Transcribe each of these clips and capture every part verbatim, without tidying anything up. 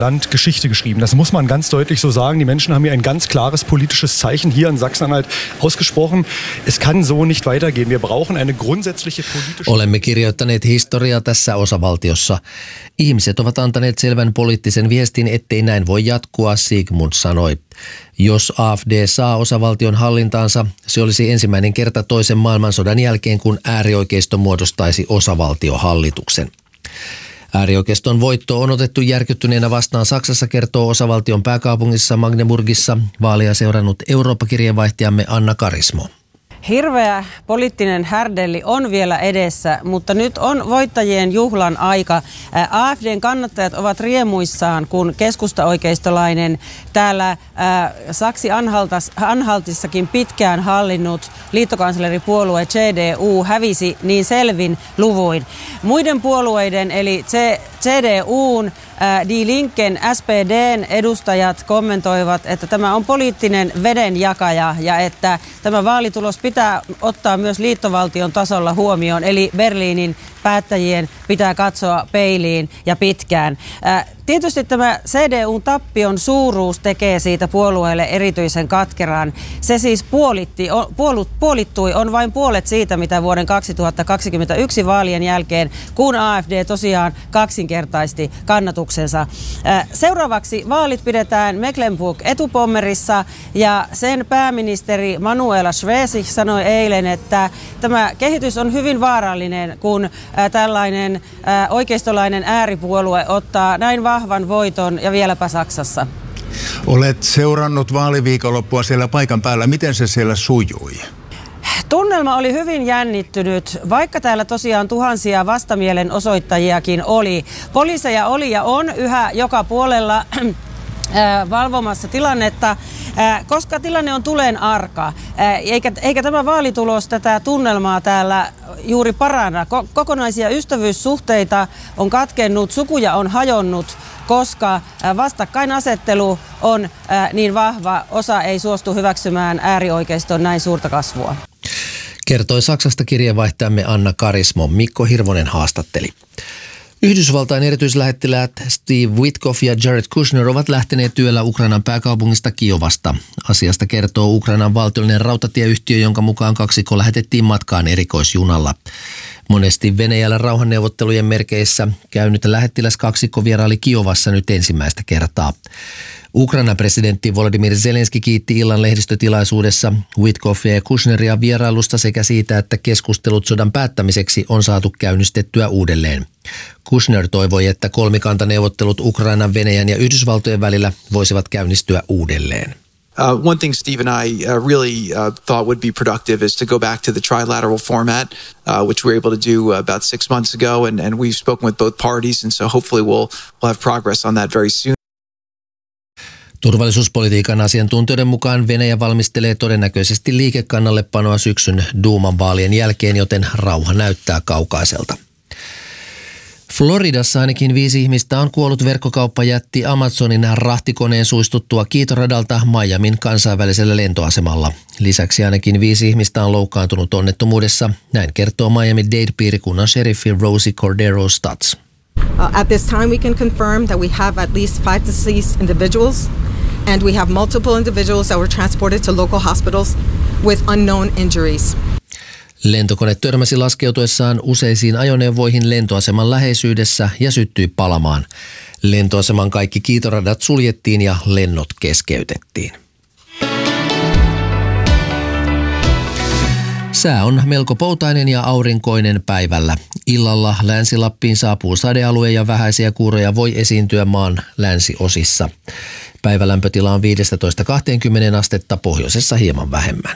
Land Geschichte geschrieben. Das muss man ganz deutlich so sagen. Die Menschen haben hier ein ganz klares politisches Zeichen hier in Sachsen-Anhalt ausgesprochen. Es kann so nicht weitergehen. Wir brauchen eine grundsätzliche politische... Olemme kirjoittaneet historiaa tässä osavaltiossa. Ihmiset ovat antaneet selvän poliittisen viestin, ettei näin voi jatkua, Sigmund sanoi. Jos A F D saa osavaltion hallintaansa, se olisi ensimmäinen kerta toisen maailmansodan jälkeen, kun äärioikeisto muodostaisi osavaltiohallituksen. Äärioikeiston voitto on otettu järkyttyneenä vastaan Saksassa, kertoo osavaltion pääkaupungissa Magdeburgissa vaalia seurannut Eurooppa-kirjeenvaihtajamme Anna Karismo. Hirveä poliittinen härdelli on vielä edessä, mutta nyt on voittajien juhlan aika. A F D:n kannattajat ovat riemuissaan, kun keskustaoikeistolainen täällä Saksi-Anhaltissakin pitkään hallinnut liittokansleripuolue C D U hävisi niin selvin luvuin. Muiden puolueiden eli C D U:n, Die Linken, S P D:n edustajat kommentoivat, että tämä on poliittinen vedenjakaja ja että tämä vaalitulos pitää ottaa myös liittovaltion tasolla huomioon, eli Berliinin päättäjien pitää katsoa peiliin ja pitkään. Tietysti tämä C D U:n tappion suuruus tekee siitä puolueelle erityisen katkeran. Se siis puolitti, puolut, puolittui, on vain puolet siitä, mitä vuoden kaksituhattakaksikymmentäyksi vaalien jälkeen, kun A F D tosiaan kaksinkertaisti kannatuksensa. Seuraavaksi vaalit pidetään Mecklenburg-Etupommerissa ja sen pääministeri Manuela Schwesig sanoi eilen, että tämä kehitys on hyvin vaarallinen, kun tällainen oikeistolainen ääripuolue ottaa näin vahvan voiton ja vieläpä Saksassa. Olet seurannut vaaliviikonloppua siellä paikan päällä. Miten se siellä sujui? Tunnelma oli hyvin jännittynyt, vaikka täällä tosiaan tuhansia vastamielenosoittajiakin oli. Poliiseja oli ja on yhä joka puolella valvomassa tilannetta, koska tilanne on tuleen arka, eikä, eikä tämä vaalitulos tätä tunnelmaa täällä juuri paranna. Kokonaisia ystävyyssuhteita on katkennut, sukuja on hajonnut, koska vastakkainasettelu on niin vahva, osa ei suostu hyväksymään äärioikeiston näin suurta kasvua. Kertoi Saksasta kirjeenvaihtajamme Anna Karismo. Mikko Hirvonen haastatteli. Yhdysvaltain erityislähettiläät Steve Witkoff ja Jared Kushner ovat lähteneet työllä Ukrainan pääkaupungista Kiovasta. Asiasta kertoo Ukrainan valtiollinen rautatieyhtiö, jonka mukaan kaksikko lähetettiin matkaan erikoisjunalla. Monesti Venäjällä rauhanneuvottelujen merkeissä käynyt lähettiläs kaksikko vieraili Kiovassa nyt ensimmäistä kertaa. Ukrainan presidentti Volodymyr Zelenski kiitti illan lehdistötilaisuudessa Witkoffia ja Kushneria vierailusta sekä siitä, että keskustelut sodan päättämiseksi on saatu käynnistettyä uudelleen. Kushner toivoi, että kolmikantaneuvottelut Ukrainan, Venäjän ja Yhdysvaltojen välillä voisivat käynnistyä uudelleen. Uh, one thing Steve and I uh, really uh, thought would be productive is to go back to the trilateral format, uh, which we were able to do uh, about six months ago, and, and we've spoken with both parties, and so hopefully we'll, we'll have progress on that very soon. Turvallisuuspolitiikan asiantuntijoiden mukaan Venäjä valmistelee todennäköisesti liikekannallepanoa syksyn Duuman vaalien jälkeen, joten rauha näyttää kaukaiselta. Floridassa ainakin viisi ihmistä on kuollut verkkokauppajätti Amazonin rahtikoneen suistuttua kiitoradalta Miamin kansainvälisellä lentoasemalla. Lisäksi ainakin viisi ihmistä on loukkaantunut onnettomuudessa. Näin kertoo Miami-Dade-piirikunnan sheriffi Rosie Cordero Stutz. Uh, at this time we can confirm that we have at least five deceased individuals and we have multiple individuals that were transported to local hospitals with unknown injuries. Lentokone törmäsi laskeutuessaan useisiin ajoneuvoihin lentoaseman läheisyydessä ja syttyi palamaan. Lentoaseman kaikki kiitoradat suljettiin ja lennot keskeytettiin. Sää on melko poutainen ja aurinkoinen päivällä. Illalla Länsi-Lappiin saapuu sadealue ja vähäisiä kuuroja voi esiintyä maan länsiosissa. Päivälämpötila on viisitoista kaksikymmentä astetta, pohjoisessa hieman vähemmän.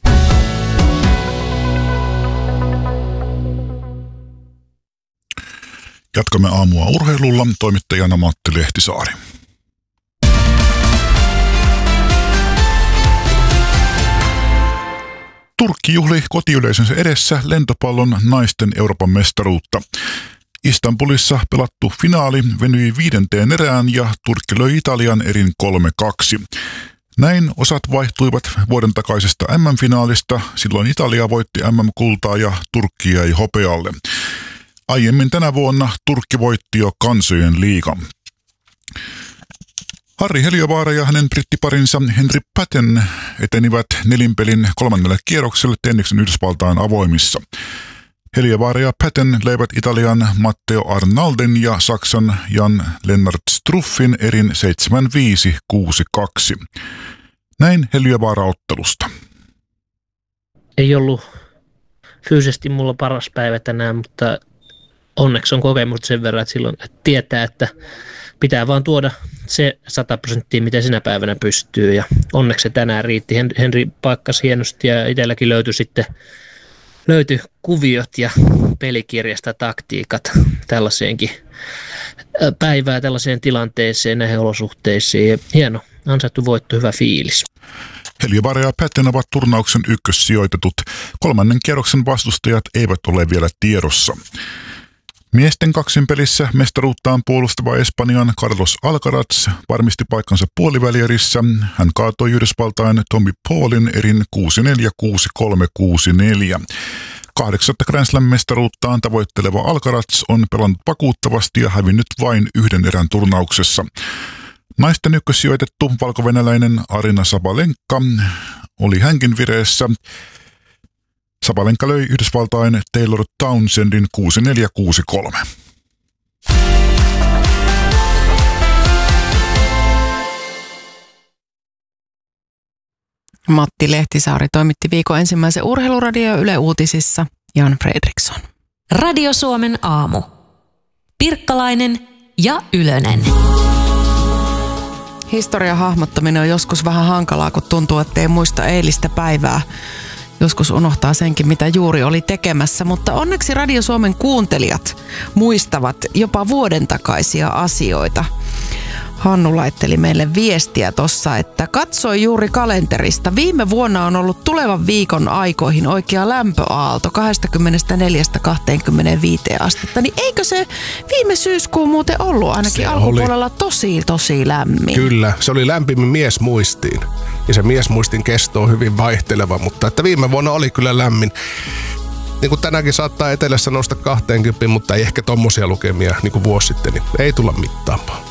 Jatkamme aamua urheilulla. Toimittajana Matti Lehtisaari. Turkki juhli kotiyleisönsä edessä lentopallon naisten Euroopan mestaruutta. Istanbulissa pelattu finaali venyi viidenteen erään ja Turkki löi Italian erin kolme kaksi. Näin osat vaihtuivat vuoden takaisesta M M-finaalista. Silloin Italia voitti M M-kultaa ja Turkki jäi hopealle. Aiemmin tänä vuonna Turkki voitti jo kansojen liigan. Harri Heliövaara ja hänen brittiparinsa Henry Patten etenivät nelinpelin kolmannelle kierrokselle tenniksen Yhdysvaltain avoimissa. Heliövaara ja Patten leivät Italian Matteo Arnalden ja Saksan Jan Lennart Struffin erin seitsemän viisi kuusi kaksi. Näin Heliövaara ottelusta. Ei ollut fyysisesti mulla paras päivä tänään, mutta onneksi on kokemusta sen verran, että silloin että tietää, että pitää vaan tuoda se sata prosenttia, miten sinä päivänä pystyy. Ja onneksi se tänään riitti. Henri paikkasi hienosti ja itselläkin löytyi sitten löytyi kuviot ja pelikirjasta taktiikat tällaiseenkin päivää, tällaiseen tilanteeseen, näihin olosuhteisiin. Hieno, ansaittu voitto, hyvä fiilis. Heliövaara ja Patten ovat turnauksen ykkössijoitetut. Kolmannen kierroksen vastustajat eivät ole vielä tiedossa. Miesten kaksinpelissä mestaruuttaan puolustava Espanjan Carlos Alcaraz varmisti paikkansa puolivälierissä. Hän kaatoi Yhdysvaltain Tommy Paulin erin kuusi neljä kuusi kolme kuusi neljä. Kahdeksatta Grand Slam-mestaruuttaan tavoitteleva Alcaraz on pelannut vakuuttavasti ja hävinnyt vain yhden erän turnauksessa. Naisten ykkössijoitettu valkovenäläinen Aryna Sabalenka oli hänkin vireessä. Sabalenka löi Yhdysvaltain Taylor Townsendin kuusi neljä kuusi kolme. Matti Lehtisaari toimitti viikon ensimmäisen urheiluradio Yle Uutisissa. Jan Fredriksson. Radio Suomen aamu. Pirkkalainen ja Ylönen. Historian hahmottaminen on joskus vähän hankalaa, kun tuntuu, ettei muista eilistä päivää. Joskus unohtaa senkin, mitä juuri oli tekemässä, mutta onneksi Radio Suomen kuuntelijat muistavat jopa vuoden takaisia asioita. Hannu laitteli meille viestiä tossa, että katsoi juuri kalenterista. Viime vuonna on ollut tulevan viikon aikoihin oikea lämpöaalto kaksikymmentäneljä kaksikymmentäviisi astetta. Niin eikö se viime syyskuun muuten ollut ainakin se alkupuolella oli tosi tosi lämmin? Kyllä, se oli lämpimin miesmuistiin. Ja se miesmuistin kesto on hyvin vaihteleva, mutta että viime vuonna oli kyllä lämmin. Niin kuin tänäänkin saattaa etelässä nousta kaksikymmentä, mutta ei ehkä tommosia lukemia niin kuin vuosi sitten, niin ei tulla mittaamaan.